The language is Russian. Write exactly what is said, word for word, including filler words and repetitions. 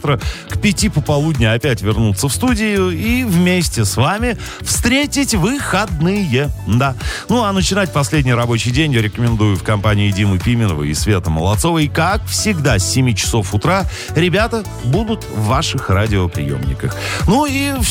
завтра к пяти пополудни опять вернуться в студию и вместе с вами встретить выходные. Да. Ну, а начинать последний рабочий день я рекомендую в компании Димы Пименова и Светы Молодцовой. Как всегда, с семи часов утра ребята будут в ваших радиоприемниках. Ну и